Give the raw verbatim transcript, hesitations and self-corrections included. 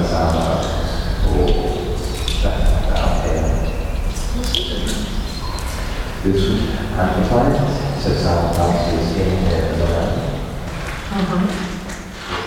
sound or that down here. This was amplified, so sound passes in here as well. Uh-huh.